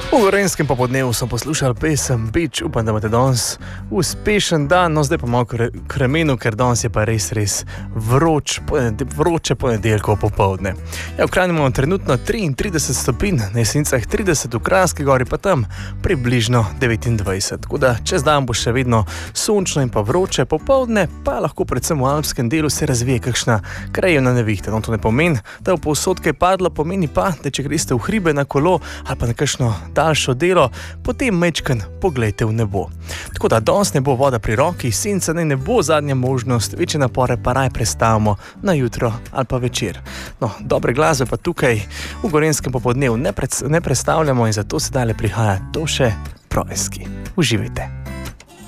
V Gorenjskem popoldnevu smo poslušali pesem Beach, upam, da imate danes uspešen dan, no zdaj pa malo kremenu, ker danes je pa res vroče ponedeljko popoldne. Ja, v Kranju imamo trenutno 33 stopinj, na Jesenicah 30, v Kranjski Gori pa tam približno 29. Tako da čez dan bo še vedno sončno in pa vroče, popoldne pa lahko predvsem v alpskem delu se razvije kakšna krajevna nevihta. No, to ne pomeni, da bo povsod kaj padlo, pomeni pa, da če greste v hribe na kolo ali pa na kakšno daljšo delo, potem mečken poglejte v nebo. Tako da danes ne bo voda pri roki, senca ne bo zadnja možnost, večje napore pa raj prestavimo na jutro ali pa večer. No, dobre glasbe pa tukaj v Gorenjskem popoldnevu ne prestavljamo in zato sedaj prihaja Toše Proeski. Uživajte.